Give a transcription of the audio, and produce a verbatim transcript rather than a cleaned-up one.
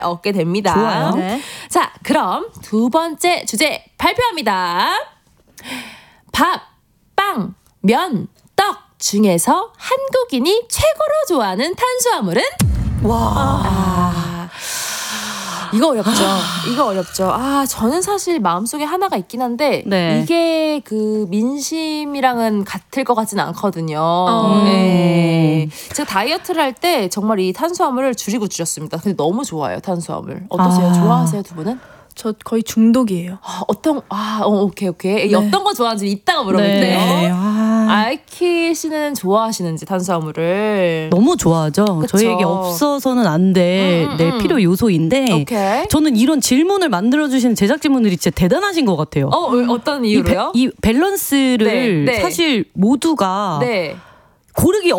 얻게 됩니다. 좋아요. 네. 자, 그럼 두 번째 주제 발표합니다. 밥, 빵, 면, 떡 중에서 한국인이 최고로 좋아하는 탄수화물은? 와. 아, 이거 어렵죠. 이거 어렵죠. 아, 저는 사실 마음속에 하나가 있긴 한데 네. 이게 그 민심이랑은 같을 것 같지는 않거든요. 어. 네. 제가 다이어트를 할 때 정말 이 탄수화물을 줄이고 줄였습니다. 근데 너무 좋아요, 탄수화물. 어떠세요? 아. 좋아하세요, 두 분은? 저 거의 중독이에요. 아, 어떤 아, 어, 오케이 오케이. 네. 어떤 거 좋아하는지 이따가 물어볼게요. 네. 아. 아이키 씨는 좋아하시는지 탄수화물을? 너무 좋아하죠. 그쵸? 저에게 없어서는 안 될 음, 음, 네, 음. 필요 요소인데 오케이. 저는 이런 질문을 만들어주시는 제작진분들이 진짜 대단하신 것 같아요. 어, 왜, 어떤 이, 이유로요? 배, 이 밸런스를 네, 네. 사실 모두가 네. 고르기